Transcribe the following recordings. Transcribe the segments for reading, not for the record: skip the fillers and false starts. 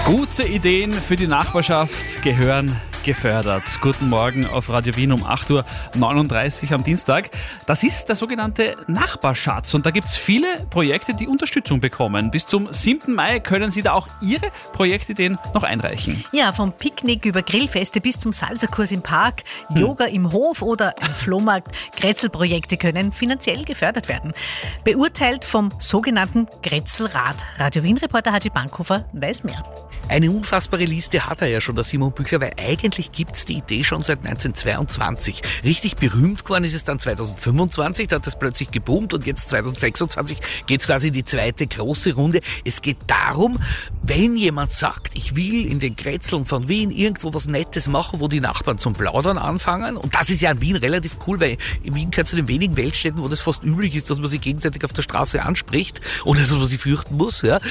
Gute Ideen für die Nachbarschaft gehören gefördert. Guten Morgen auf Radio Wien um 8.39 Uhr am Dienstag. Das ist der sogenannte Nachbarschatz und da gibt es viele Projekte, die Unterstützung bekommen. Bis zum 7. Mai können Sie da auch Ihre Projektideen noch einreichen. Ja, vom Picknick über Grillfeste bis zum Salzerkurs im Park, Yoga im Hof oder ein Flohmarkt. Grätzelprojekte können finanziell gefördert werden. Beurteilt vom sogenannten Grätzelrat. Radio Wien-Reporter Haji Bankhofer weiß mehr. Eine unfassbare Liste hat er ja schon, der Simon Büchler, weil eigentlich gibt es die Idee schon seit 1922. Richtig berühmt geworden ist es dann 2025, da hat es plötzlich geboomt und jetzt 2026 geht es quasi in die zweite große Runde. Es geht darum, wenn jemand sagt, ich will in den Grätzeln von Wien irgendwo was Nettes machen, wo die Nachbarn zum Plaudern anfangen, und das ist ja in Wien relativ cool, weil in Wien gehört zu den wenigen Weltstädten, wo das fast üblich ist, dass man sich gegenseitig auf der Straße anspricht, ohne dass man sich fürchten muss. Ja.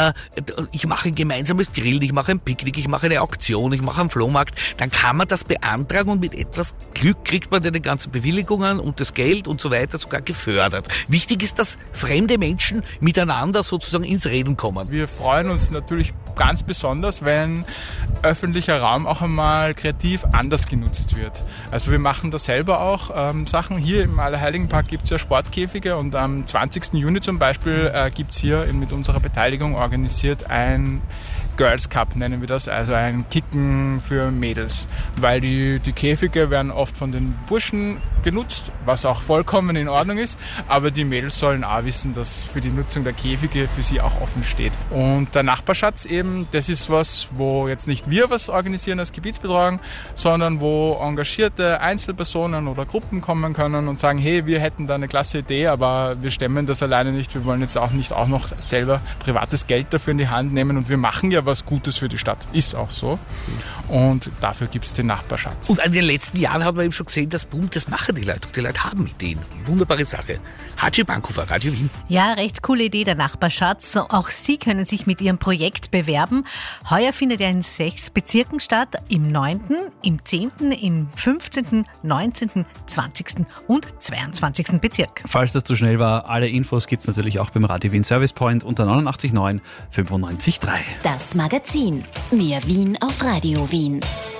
Ich mache ein gemeinsames Grillen, ich mache ein Picknick, ich mache eine Auktion, ich mache einen Flohmarkt, dann kann man das beantragen und mit etwas Glück kriegt man dann die ganzen Bewilligungen und das Geld und so weiter sogar gefördert. Wichtig ist, dass fremde Menschen miteinander sozusagen ins Reden kommen. Wir freuen uns natürlich ganz besonders, wenn öffentlicher Raum auch einmal kreativ anders genutzt wird. Also wir machen da selber auch Sachen. Hier im Allerheiligenpark gibt es ja Sportkäfige und am 20. Juni zum Beispiel gibt es hier mit unserer Beteiligung organisiert ein Girls Cup, nennen wir das, also ein Kicken für Mädels, weil die Käfige werden oft von den Burschen genutzt, was auch vollkommen in Ordnung ist, aber die Mädels sollen auch wissen, dass für die Nutzung der Käfige für sie auch offen steht. Und der Nachbarschatz eben, das ist was, wo jetzt nicht wir was organisieren als Gebietsbetreuung, sondern wo engagierte Einzelpersonen oder Gruppen kommen können und sagen, hey, wir hätten da eine klasse Idee, aber wir stemmen das alleine nicht, wir wollen jetzt auch nicht auch noch selber privates Geld dafür in die Hand nehmen und wir machen ja was Gutes für die Stadt. Ist auch so. Und dafür gibt es den Nachbarschatz. Und in den letzten Jahren hat man eben schon gesehen, das boomt, das machen die Leute. Die Leute haben Ideen. Wunderbare Sache. Haji Bankhofer, Radio Wien. Ja, recht coole Idee, der Nachbarschatz. Auch Sie können sich mit Ihrem Projekt bewerben. Heuer findet er in 6 Bezirken statt. Im 9., im 10., im 15., 19., 20. und 22. Bezirk. Falls das zu schnell war, alle Infos gibt es natürlich auch beim Radio Wien Service Point unter 89.9 95.3. Das Magazin. Mehr Wien auf Radio Wien.